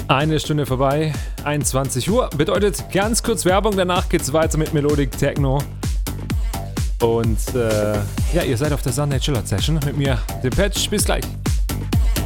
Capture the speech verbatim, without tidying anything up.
Eine Stunde vorbei, einundzwanzig Uhr. Bedeutet ganz kurz Werbung, danach geht's weiter mit Melodic Techno. Und äh, ja, ihr seid auf der Sunday Chillout Session mit mir, dem Patch. Bis gleich.